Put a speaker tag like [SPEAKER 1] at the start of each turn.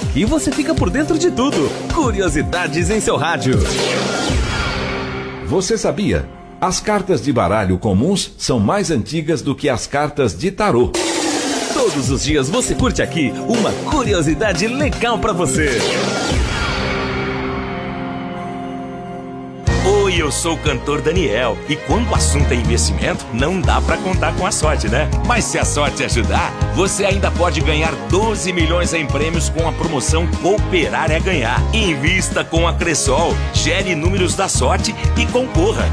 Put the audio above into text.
[SPEAKER 1] Aqui você fica por dentro de tudo. Curiosidades em seu rádio.
[SPEAKER 2] Você sabia? As cartas de baralho comuns são mais antigas do que as cartas de tarô.
[SPEAKER 1] Todos os dias você curte aqui uma curiosidade legal pra você. Oi, eu sou o cantor Daniel e quando o assunto é investimento, não dá pra contar com a sorte, né? Mas se a sorte ajudar, você ainda pode ganhar 12 milhões em prêmios com a promoção Cooperar é Ganhar. Invista com a Cressol, gere números da sorte e concorra.